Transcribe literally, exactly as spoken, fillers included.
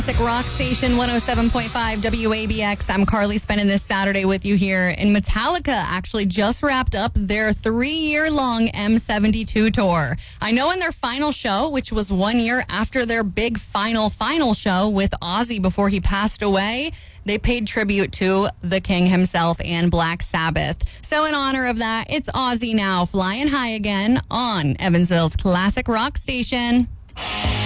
Classic Rock Station one oh seven point five W A B X. I'm Carly, spending this Saturday with you here. And Metallica actually just wrapped up their three-year-long M seventy-two tour. I know in their final show, which was one year after their big final, final show with Ozzy before he passed away, they paid tribute to the King himself and Black Sabbath. So in honor of that, it's Ozzy now flying high again on Evansville's Classic Rock Station.